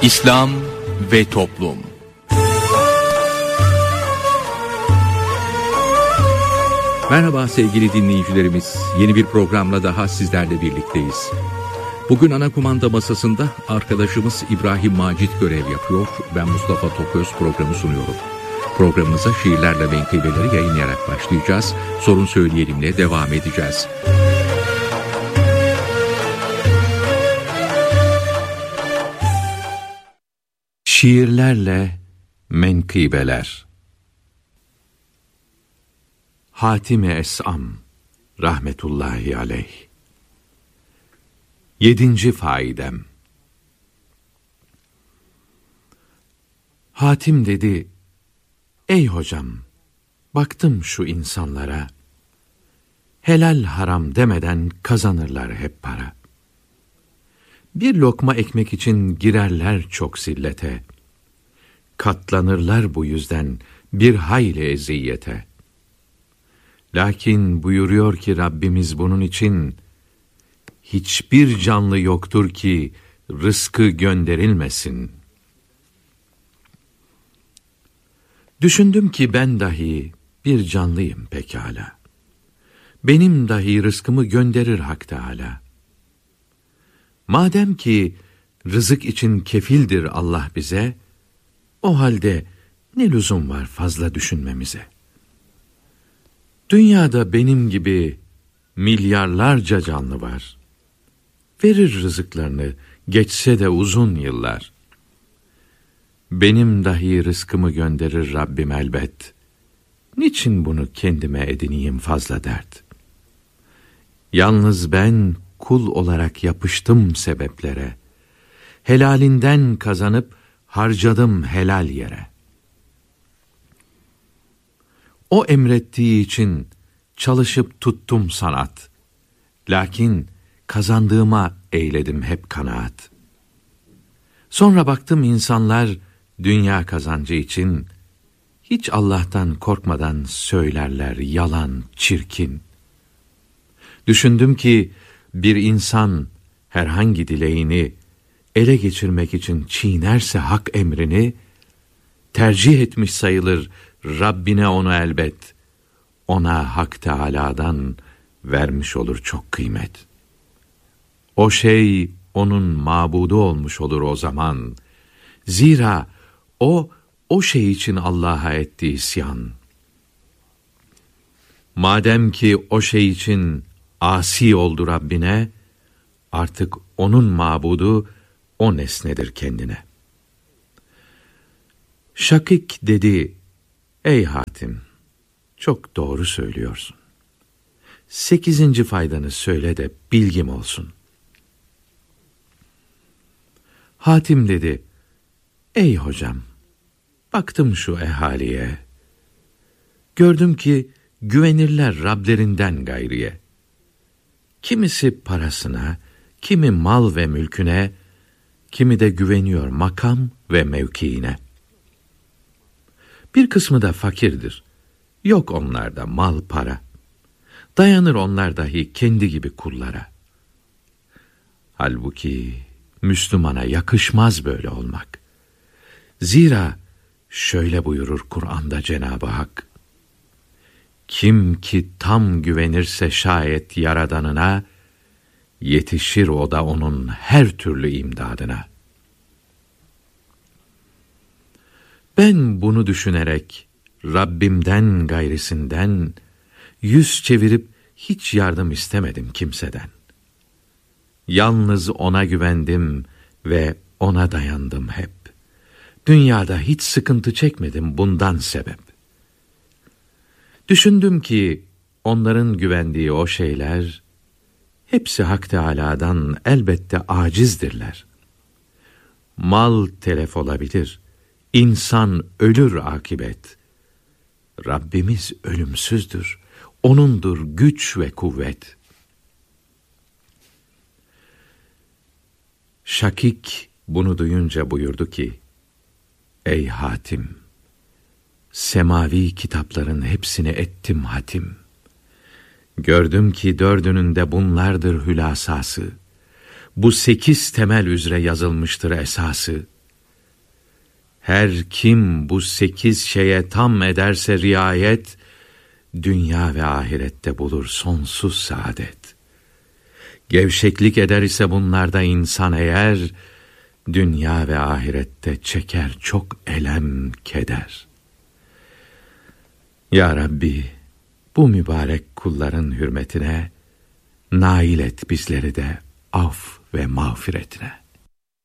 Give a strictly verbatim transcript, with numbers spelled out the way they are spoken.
İslam ve Toplum. Merhaba sevgili dinleyicilerimiz. Yeni bir programla daha sizlerle birlikteyiz. Bugün ana kumanda masasında arkadaşımız İbrahim Macit görev yapıyor. Ben Mustafa Toköz programı sunuyorum. Programımıza şiirlerle menkıbeleri yayınlayarak başlayacağız. Sorun Söyleyelim'le devam edeceğiz. Şiirlerle menkıbeler. Hatim-i Es'am rahmetullahi aleyh. Yedinci faidem. Hatim dedi, ey hocam, baktım şu insanlara, helal haram demeden kazanırlar hep para. Bir lokma ekmek için girerler çok zillete, katlanırlar bu yüzden bir hayli eziyete. Lakin buyuruyor ki Rabbimiz bunun için, hiçbir canlı yoktur ki rızkı gönderilmesin. Düşündüm ki ben dahi bir canlıyım pekala. Benim dahi rızkımı gönderir Hak Teâlâ. Madem ki rızık için kefildir Allah bize, o halde ne lüzum var fazla düşünmemize? Dünyada benim gibi milyarlarca canlı var. Verir rızıklarını, geçse de uzun yıllar. Benim dahi rızkımı gönderir Rabbim elbet. Niçin bunu kendime edineyim fazla dert? Yalnız ben kul olarak yapıştım sebeplere. Helalinden kazanıp harcadım helal yere. O emrettiği için çalışıp tuttum sanat. Lakin kazandığıma eyledim hep kanaat. Sonra baktım insanlar dünya kazancı için hiç Allah'tan korkmadan söylerler yalan, çirkin. Düşündüm ki bir insan herhangi dileğini ele geçirmek için çiğnerse hak emrini, tercih etmiş sayılır Rabbine onu elbet. Ona Hak Teâlâ'dan vermiş olur çok kıymet. O şey onun mabudu olmuş olur o zaman. Zira o, o şey için Allah'a etti isyan. Madem ki o şey için asi oldu Rabbine, artık onun mabudu o nesnedir kendine. Şakik dedi, ey Hatim, çok doğru söylüyorsun. Sekizinci faydanı söyle de bilgim olsun. Hatim dedi, ey hocam, baktım şu ehaliye, gördüm ki güvenirler Rablerinden gayriye. Kimisi parasına, kimi mal ve mülküne, kimi de güveniyor makam ve mevkiine. Bir kısmı da fakirdir. Yok onlarda mal para. Dayanır onlar dahi kendi gibi kullara. Halbuki Müslümana yakışmaz böyle olmak. Zira şöyle buyurur Kur'an'da Cenab-ı Hak. Kim ki tam güvenirse şayet Yaradanına, yetişir o da onun her türlü imdadına. Ben bunu düşünerek Rabbimden gayrisinden yüz çevirip hiç yardım istemedim kimseden. Yalnız ona güvendim ve ona dayandım hep. Dünyada hiç sıkıntı çekmedim bundan sebep. Düşündüm ki onların güvendiği o şeyler hepsi Hak Teâlâ'dan elbette acizdirler. Mal telef olabilir, insan ölür akibet. Rabbimiz ölümsüzdür, O'nundur güç ve kuvvet. Şakik bunu duyunca buyurdu ki, ey Hatim, semavi kitapların hepsini ettim hatim. Gördüm ki dördünün de bunlardır hülasası. Bu sekiz temel üzere yazılmıştır esası. Her kim bu sekiz şeye tam ederse riayet, dünya ve ahirette bulur sonsuz saadet. Gevşeklik eder ise bunlarda insan eğer, dünya ve ahirette çeker çok elem, keder. Ya Rabbi, bu mübarek kulların hürmetine nail et bizleri de af ve mağfiretine.